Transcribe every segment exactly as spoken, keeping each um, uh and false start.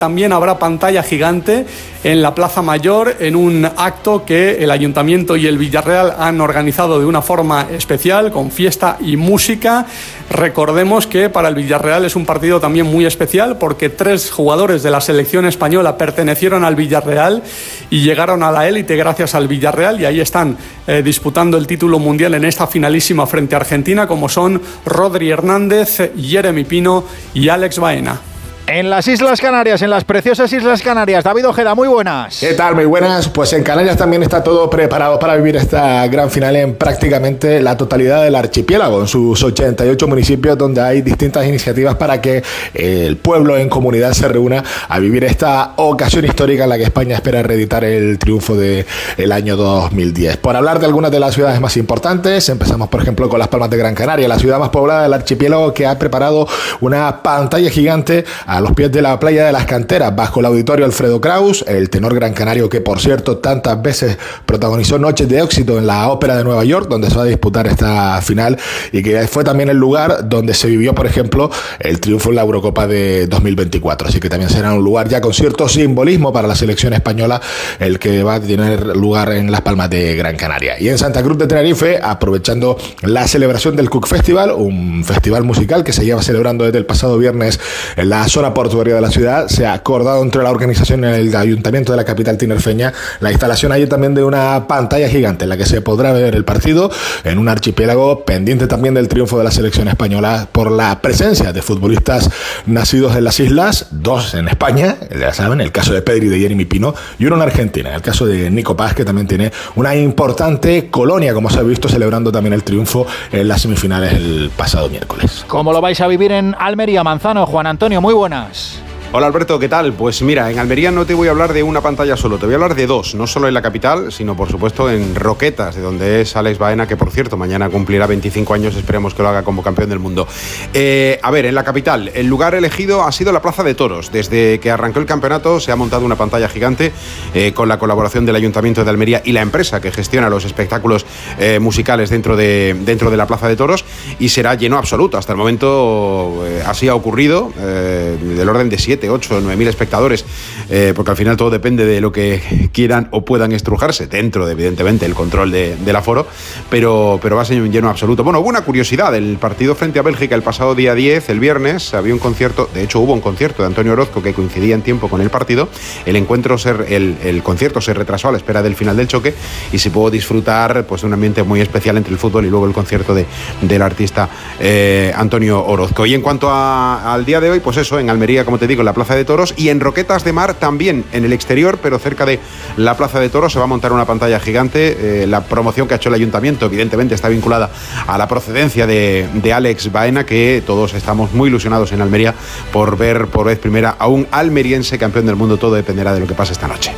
También habrá pantalla gigante en la Plaza Mayor en un acto que el Ayuntamiento y el Villarreal han organizado de una forma especial, con fiesta y música. Recordemos que para el Villarreal es un partido también muy especial porque tres jugadores de la selección española pertenecieron al Villarreal y llegaron a la élite gracias al Villarreal, y ahí están eh, disputando el título mundial en esta finalísima frente a Argentina, como son Rodri Hernández, Jeremy Pino y Alex Baena. En las Islas Canarias, en las preciosas Islas Canarias, David Ojeda, muy buenas. ¿Qué tal? Muy buenas. Pues en Canarias también está todo preparado para vivir esta gran final en prácticamente la totalidad del archipiélago, en sus ochenta y ocho municipios, donde hay distintas iniciativas para que el pueblo en comunidad se reúna a vivir esta ocasión histórica en la que España espera reeditar el triunfo del año dos mil diez. Por hablar de algunas de las ciudades más importantes, empezamos por ejemplo con Las Palmas de Gran Canaria, la ciudad más poblada del archipiélago, que ha preparado una pantalla gigante a los pies de la playa de las Canteras, bajo el auditorio Alfredo Kraus, el tenor gran canario que por cierto tantas veces protagonizó Noches de Éxito en la Ópera de Nueva York, donde se va a disputar esta final, y que fue también el lugar donde se vivió por ejemplo el triunfo en la Eurocopa de dos mil veinticuatro, así que también será un lugar ya con cierto simbolismo para la selección española el que va a tener lugar en Las Palmas de Gran Canaria. Y en Santa Cruz de Tenerife, aprovechando la celebración del Cook Festival, un festival musical que se lleva celebrando desde el pasado viernes en la zona portuaria de la ciudad, se ha acordado entre la organización y el ayuntamiento de la capital tinerfeña la instalación allí también de una pantalla gigante en la que se podrá ver el partido en un archipiélago pendiente también del triunfo de la selección española por la presencia de futbolistas nacidos en las islas, dos en España, ya saben, el caso de Pedri y de Jeremy Pino, y uno en Argentina, el caso de Nico Paz, que también tiene una importante colonia, como se ha visto, celebrando también el triunfo en las semifinales el pasado miércoles. ¿Cómo lo vais a vivir en Almería, Manzano? Juan Antonio, muy buenas. Hola Alberto, ¿qué tal? Pues mira, en Almería no te voy a hablar de una pantalla solo, te voy a hablar de dos, no solo en la capital, sino por supuesto en Roquetas, de donde es Alex Baena, que por cierto mañana cumplirá veinticinco años, esperemos que lo haga como campeón del mundo. Eh, a ver, en la capital, el lugar elegido ha sido la Plaza de Toros. Desde que arrancó el campeonato se ha montado una pantalla gigante eh, con la colaboración del Ayuntamiento de Almería y la empresa que gestiona los espectáculos eh, musicales dentro de, dentro de la Plaza de Toros, y será lleno absoluto. Hasta el momento eh, así ha ocurrido, eh, del orden de siete, ocho, nueve mil espectadores, eh, porque al final todo depende de lo que quieran o puedan estrujarse, dentro de, evidentemente, el control de, del aforo, pero, pero va a ser un lleno absoluto. Bueno, hubo una curiosidad, el partido frente a Bélgica el pasado día diez, el viernes, había un concierto, de hecho hubo un concierto de Antonio Orozco que coincidía en tiempo con el partido, el encuentro, se, el, el concierto se retrasó a la espera del final del choque y se pudo disfrutar pues de un ambiente muy especial entre el fútbol y luego el concierto de, del artista eh, Antonio Orozco. Y en cuanto a, al día de hoy, pues eso, en Almería, como te digo, en la Plaza de Toros, y en Roquetas de Mar también en el exterior, pero cerca de la Plaza de Toros se va a montar una pantalla gigante. Eh, la promoción que ha hecho el ayuntamiento evidentemente está vinculada a la procedencia de, de Alex Baena, que todos estamos muy ilusionados en Almería por ver por vez primera a un almeriense campeón del mundo. Todo dependerá de lo que pase esta noche.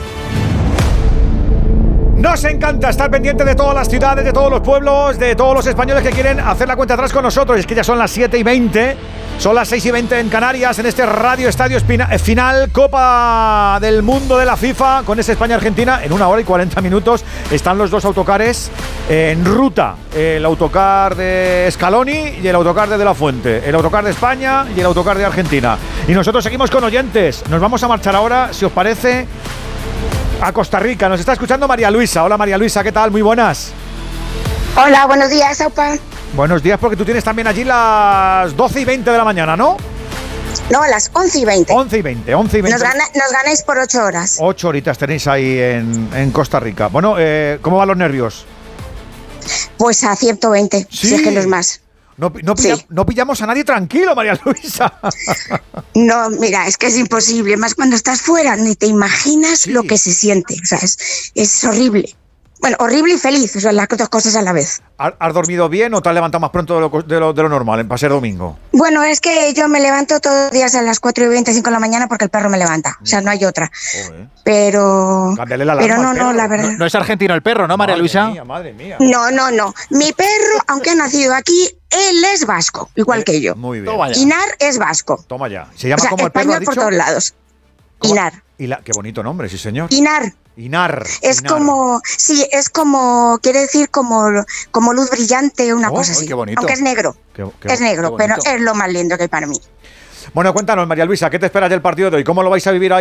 Nos encanta estar pendiente de todas las ciudades, de todos los pueblos, de todos los españoles que quieren hacer la cuenta atrás con nosotros. Es que ya son las siete y veinte, son las seis y veinte en Canarias, en este Radio Estadio Espina, final Copa del Mundo de la FIFA, con ese España-Argentina. En una hora y cuarenta minutos están los dos autocares en ruta. El autocar de Scaloni y el autocar de De La Fuente. El autocar de España y el autocar de Argentina. Y nosotros seguimos con oyentes. Nos vamos a marchar ahora, si os parece, a Costa Rica. Nos está escuchando María Luisa. Hola María Luisa, ¿qué tal? Muy buenas. Hola, buenos días, Aupa. Buenos días, porque tú tienes también allí las doce y veinte de la mañana, ¿no? No, a las once y veinte. once y veinte, once y veinte. Nos, gana, nos ganáis por ocho horas. Ocho horitas tenéis ahí en, en Costa Rica. Bueno, eh, ¿cómo van los nervios? Pues a ciento veinte, ¿Sí? si es que no es más. No, no, pilla, sí. no pillamos a nadie tranquilo, María Luisa. No, mira, es que es imposible. Más cuando estás fuera, ni te imaginas sí. lo que se siente. O sea, es, es horrible. Bueno, horrible y feliz, o sea, las dos cosas a la vez. ¿Has dormido bien o te has levantado más pronto de lo, de lo, de lo normal, para ser domingo? Bueno, es que yo me levanto todos los días a las cuatro y veinticinco de la mañana porque el perro me levanta. O sea, no hay otra. Joder. Pero... Cámbiale la pero alarma no, no, la verdad. No, no es argentino el perro, ¿no, María madre Luisa? Mía, madre mía. No, no, no. Mi perro, aunque ha nacido aquí, él es vasco, igual eh, que yo. Muy bien. Inar es vasco. Toma ya. ¿Se llama o sea, como el perro, español ha dicho? por todos lados. ¿Cómo? Inar. Y la, qué bonito nombre, sí señor. Inar. Inar. Es Inar. como, sí, es como, quiere decir como, como luz brillante, una oh, cosa así. Qué bonito. Aunque es negro. Qué, qué, es negro, pero es lo más lindo que hay para mí. Bueno, cuéntanos, María Luisa, ¿qué te esperas del partido de hoy? ¿Cómo lo vais a vivir ahí